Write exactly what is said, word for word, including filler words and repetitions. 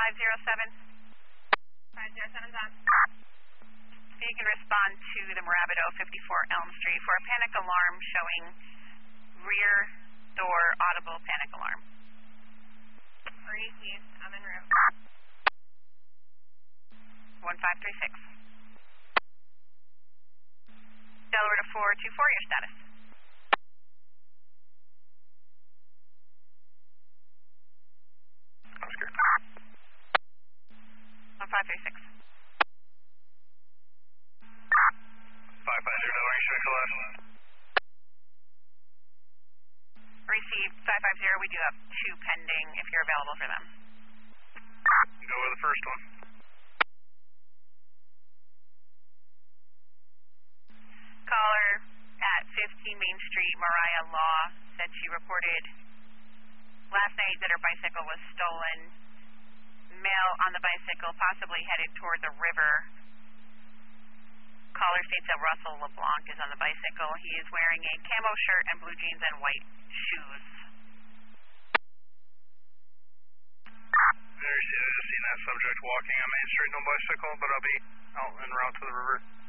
five zero seven. five zero seven's on. So you can respond to the Mirabito fifty-four Elm Street for a panic alarm showing rear door audible panic alarm. Received. I'm en route. one five three six. Delaware to four two four, your status. Oscar. one five three six. five five zero, Delaware, Central last. Received five five zero, we do have two pending if you're available for them. Go with the first one. Caller at fifteen Main Street, Mariah Law, said she reported last night that her bicycle was stolen. Male on the bicycle, possibly headed toward the river. Caller states that Russell LeBlanc is on the bicycle. He is wearing a camo shirt and blue jeans and white shoes. Very, I just seen that subject walking on Main Street, no bicycle, but I'll be out en route to the river.